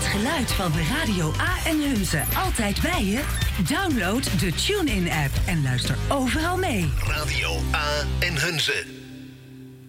geluid van Radio A en Hunze altijd bij je? Download de TuneIn-app en luister overal mee. Radio A en Hunze.